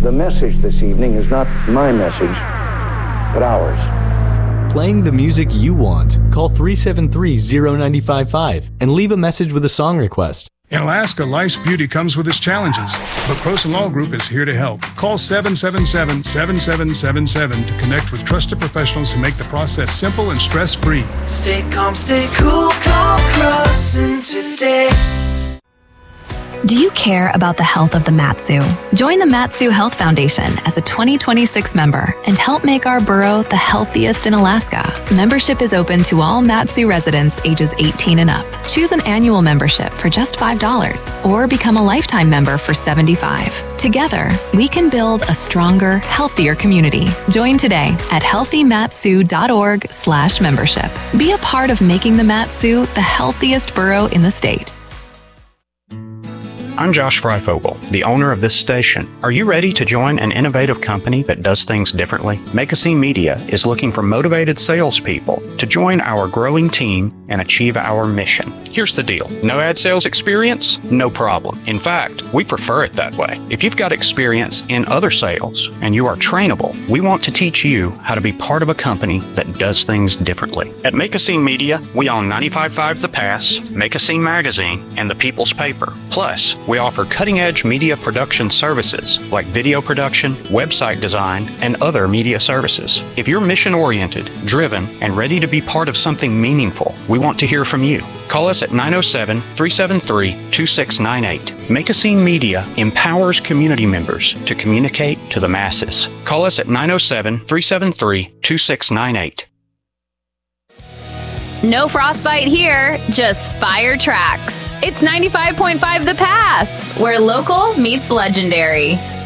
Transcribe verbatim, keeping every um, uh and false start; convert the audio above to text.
The message this evening is not my message, but ours. Playing the music you want. Call three seven three, zero nine five five and leave a message with a song request. In Alaska, life's beauty comes with its challenges, but Croson Law Group is here to help. Call seven seven seven, seven seven seven seven to connect with trusted professionals who make the process simple and stress-free. Stay calm, stay cool, call Croson today. Do you care about the health of the Mat-Su? Join the Mat-Su Health Foundation as a twenty twenty-six member and help make our borough the healthiest in Alaska. Membership is open to all Mat-Su residents ages eighteen and up. Choose an annual membership for just five dollars or become a lifetime member for seventy-five dollars. Together, we can build a stronger, healthier community. Join today at healthy matsu dot org slash membership. Be a part of making the Mat-Su the healthiest borough in the state. I'm Josh Freifogel, the owner of this station. Are you ready to join an innovative company that does things differently? Make a Scene Media is looking for motivated salespeople to join our growing team and achieve our mission. Here's the deal. No ad sales experience? No problem. In fact, we prefer it that way. If you've got experience in other sales and you are trainable, we want to teach you how to be part of a company that does things differently. At Make a Scene Media, we own ninety-five point five The Pass, Make a Scene Magazine, and The People's Paper. Plus, we offer cutting-edge media production services like video production, website design, and other media services. If you're mission-oriented, driven, and ready to be part of something meaningful, we want to hear from you. Call us at nine oh seven, three seven three, two six nine eight. Make a Scene Media empowers community members to communicate to the masses. Call us at nine oh seven, three seven three, two six nine eight. No frostbite here, just fire tracks. It's ninety-five point five The Pass, where local meets legendary.